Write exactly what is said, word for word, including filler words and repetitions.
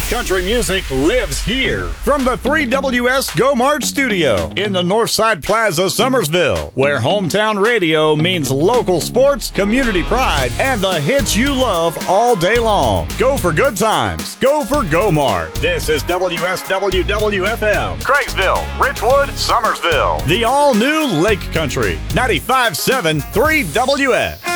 Country music lives here. From the three W S Go March studio in the Northside Plaza, Summersville, where hometown radio means local sports, community pride, and the hits you love all day long. Go for good times. Go for Go Mart. This is W S W W F M, Craigsville, Richwood, Summersville. The all-new Lake Country, ninety-five point seven three W S.